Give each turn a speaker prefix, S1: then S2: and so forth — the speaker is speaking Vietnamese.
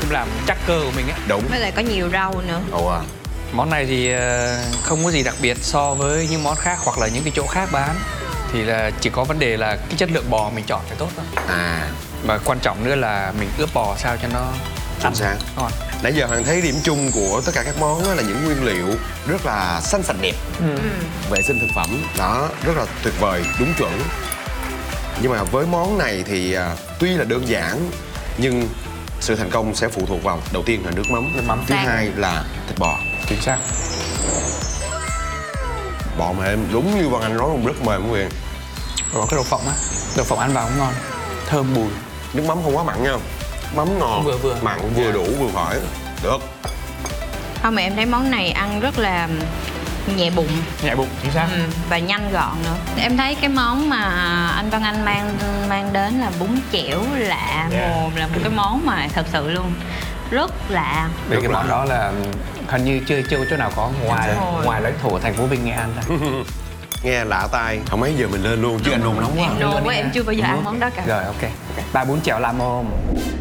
S1: làm chắc cơ của mình ấy.
S2: Đúng.
S3: Với lại có nhiều rau nữa.
S2: Ồ à.
S1: Món này thì không có gì đặc biệt so với những món khác hoặc là những cái chỗ khác bán. Thì là chỉ có vấn đề là cái chất lượng bò mình chọn phải tốt thôi.
S2: À.
S1: Và quan trọng nữa là mình ướp bò sao cho nó
S2: Chính xác.
S1: ngon.
S2: Nãy giờ Hoàng thấy điểm chung của tất cả các món là những nguyên liệu rất là xanh sạch đẹp. Vệ sinh thực phẩm đó rất là tuyệt vời, đúng chuẩn. Nhưng mà với món này thì tuy là đơn giản nhưng sự thành công sẽ phụ thuộc vào đầu tiên là nước mắm, thứ hai là thịt bò.
S1: Chính xác.
S2: Bò mềm đúng như Văn Anh nói, cũng rất mềm quý vị.
S1: Rồi cái đậu phộng á, đậu phộng ăn vào cũng ngon, thơm bùi.
S2: Nước mắm không quá mặn nha, mắm ngọt
S1: Vừa.
S2: mặn vừa đủ vừa phải, được.
S3: Không, mà em thấy món này ăn rất là nhẹ bụng.
S1: Nhẹ bụng, chính xác.
S3: Và nhanh gọn nữa. Em thấy cái món mà anh Văn Anh mang đến là bún chẻo lạ mồm, là một cái món mà thật sự luôn rất lạ.
S1: Vì cái món đó là hình như chưa có chỗ nào có ngoài lãnh thổ thành phố Vinh, Nghệ An thôi.
S2: Nghe lạ tai, không mấy giờ mình lên luôn chứ anh nôn nóng quá.
S3: Em nôn quá, em chưa bao giờ ăn món đó cả.
S1: Rồi ok. Ba bún chèo lam mồm.